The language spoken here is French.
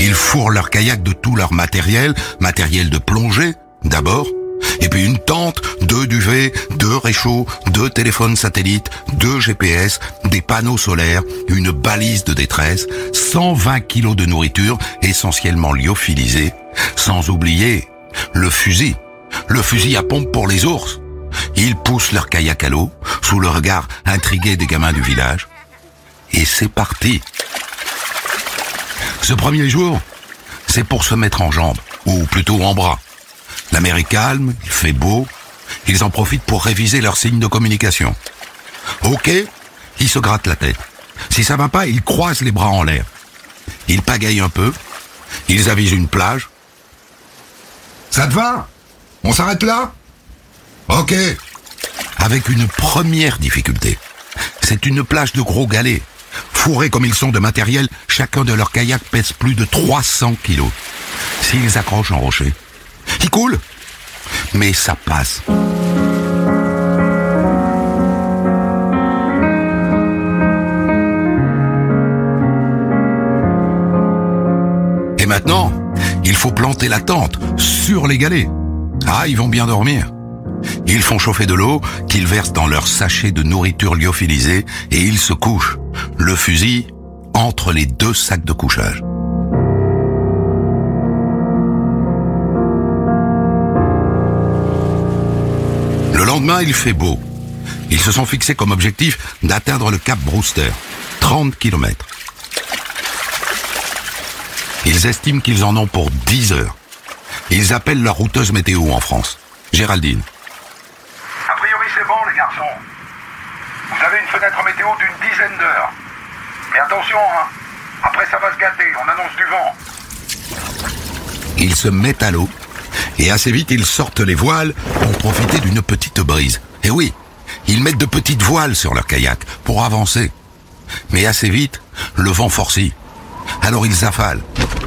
Ils fourrent leur kayak de tout leur matériel de plongée, d'abord, et puis une tente, 2 duvets, 2 réchauds, 2 téléphones satellites, 2 GPS, des panneaux solaires, une balise de détresse, 120 kilos de nourriture essentiellement lyophilisée, sans oublier le fusil à pompe pour les ours. Ils poussent leur kayak à l'eau, sous le regard intrigué des gamins du village. Et c'est parti. Ce premier jour, c'est pour se mettre en jambes, ou plutôt en bras. La mer est calme, il fait beau, ils en profitent pour réviser leurs signes de communication. Ok, ils se grattent la tête. Si ça va pas, ils croisent les bras en l'air. Ils pagayent un peu, ils avisent une plage. Ça te va ? On s'arrête là ? Ok. Avec une première difficulté. C'est une plage de gros galets. Fourrés comme ils sont de matériel, chacun de leurs kayaks pèse plus de 300 kilos. S'ils accrochent un rocher, ils coulent. Mais ça passe. Et maintenant, il faut planter la tente sur les galets. Ah, ils vont bien dormir. Ils font chauffer de l'eau qu'ils versent dans leur sachet de nourriture lyophilisée et ils se couchent, le fusil entre les 2 sacs de couchage. Le lendemain, il fait beau. Ils se sont fixés comme objectif d'atteindre le cap Brewster, 30 km. Ils estiment qu'ils en ont pour 10 heures. Ils appellent leur routeuse météo en France, Géraldine. A priori, c'est bon, les garçons. Vous avez une fenêtre météo d'une dizaine d'heures. Mais attention, hein. Après, ça va se gâter. On annonce du vent. Ils se mettent à l'eau et assez vite, ils sortent les voiles pour profiter d'une petite brise. Et oui, ils mettent de petites voiles sur leur kayak pour avancer. Mais assez vite, le vent forcit. Alors ils affalent.